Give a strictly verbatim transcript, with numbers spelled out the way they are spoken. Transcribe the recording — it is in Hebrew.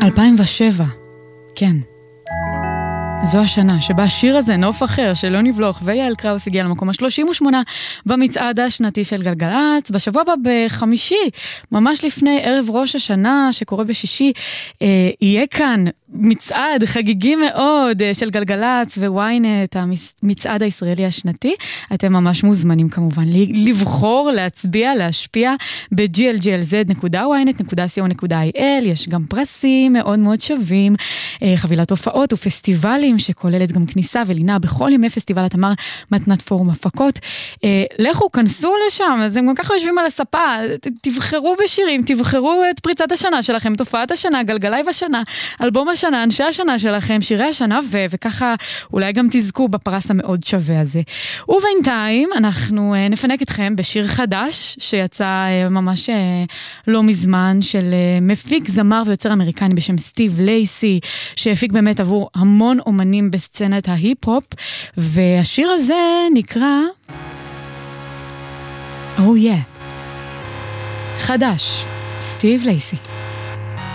אלפיים ושבע, כן. זו השנה שבה השיר הזה, נוף אחר, שלא נבלוך, ויעל קראוס הגיע למקום ה-שלושים ושמונה במצעד השנתי של גלגלץ. בשבוע הבא בחמישי, ממש לפני ערב ראש השנה, שקורה בשישי, אה, יהיה כאן מצעד חגיגי מאוד אה, של גלגלץ וויינט, המצעד הישראלי השנתי. אתם ממש מוזמנים כמובן לבחור, להצביע, להשפיע ב-ג'י אל ג'י אל זד נקודה וויינט נקודה סי או נקודה איי אל. יש גם פרסים מאוד מאוד שווים, אה, חבילת הופעות ופסטיבלים, שכוללת גם כניסה ולינה בכל ימי פסטיבל התמר מתנת פורום הפקות. אה, לכו, כנסו לשם, אז הם גם ככה יושבים על הספה, ת, תבחרו בשירים, תבחרו את פריצת השנה שלכם, תופעת השנה, גלגלי בשנה, אלבום השנה, אנשי השנה שלכם, שירי השנה, ו- וככה אולי גם תזכו בפרס המאוד שווה הזה. ובינתיים אנחנו אה, נפנק אתכם בשיר חדש, שיצא אה, ממש אה, לא מזמן, של אה, מפיק זמר ויוצר אמריקני בשם סטיב לייסי, שהפיק באמת עבור המון אומנים בסצנת ההיפ-הופ, והשיר הזה נקרא Oh yeah. חדש, סטיב לייסי.